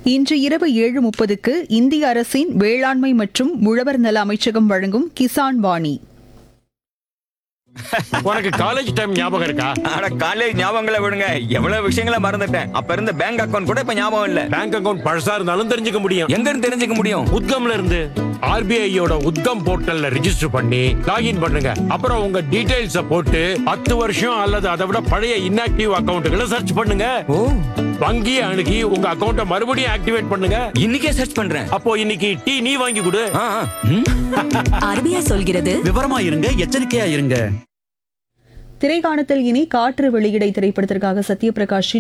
இன்று இரவு 7:30க்கு இந்திய அரசின் வேளாண்மை மற்றும் உழவர் நல அமைச்சகம் வழங்கும் கிசான் வாணி. உனக்கு காலேஜ் டைம் ஞாபகம் இருக்கா? அட காலேஜ் ஞாபகங்களை விடுங்க, எவ்வளவு விஷயங்களை மறந்துட்டேன். அப்ப இருந்த பேங்க் அக்கவுண்ட் கூட இப்ப ஞாபகம் இல்ல. பேங்க் அக்கவுண்ட் பழசா இருந்தாலும் தெரிஞ்சுக்க முடியும். எங்க இருந்து தெரிஞ்சுக்க முடியும்? உத்கம்ல இருந்து. ஆர்பிஐயோட உத்கம் போர்ட்டல்ல ரெஜிஸ்டர் பண்ணி லாகின் பண்ணுங்க. அப்புறம் உங்க டீடைல்ஸ போட்டு 10 வருஷம் அல்லது அதை விட பழைய இன்ஆக்டிவ் அக்கவுண்ட்களை சர்ச் பண்ணுங்க. ஓ, வங்கி அணுகி உங்க அக்கவுண்ட மறுபடியும் ஆக்டிவேட் பண்ணுங்க. இன்னைக்கே சர்ச் பண்றேன். அப்போ இன்னைக்கு டீ நீ வாங்கி கொடு. ஆர்பிஐ சொல்கிறது விவரமா இருங்க, எச்சரிக்கையா இருங்க. திரைக்காணத்தில் இனி காற்று வெளியிடை திரைப்படத்திற்காக சத்யபிரகாஷ்